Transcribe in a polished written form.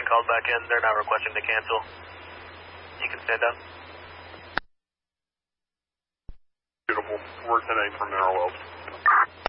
called back in. They're now requesting to cancel. You can stand up. Beautiful. Work tonight from Merrill Wells.